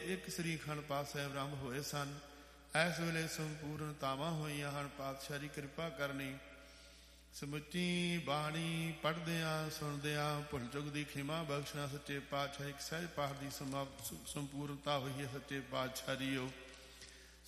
ਇੱਕ ਸ੍ਰੀ ਅਖੰਡ ਪਾਠ ਸਾਹਿਬ ਆਰੰਭ ਹੋਏ ਸਨ। ਇਸ ਵੇਲੇ ਸੰਪੂਰਨਤਾਵਾਂ ਹੋਈਆਂ ਹਨ। ਪਾਤਸ਼ਾਹ ਦੀ ਕਿਰਪਾ ਕਰਨੀ। ਸਮੁੱਚੀ ਬਾਣੀ ਪੜ੍ਹਦਿਆਂ ਸੁਣਦਿਆਂ ਭੁੱਲ ਚੁੱਕ ਦੀ ਖਿਮਾ ਬਖਸ਼ਣਾ। ਸੱਚੇ ਪਾਤਸ਼ਾਹ ਇੱਕ ਸਹਿਜ ਪਾਠ ਦੀ ਸੰਪੂਰਨਤਾ ਹੋਈ ਹੈ। ਸੱਚੇ ਪਾਤਸ਼ਾਹ ਜੀਓ